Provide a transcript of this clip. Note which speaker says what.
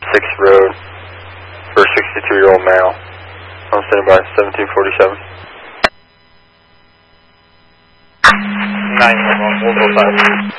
Speaker 1: 6th Road for a 63-year-old male. I'm standing by 1747.
Speaker 2: 911, we'll go 5.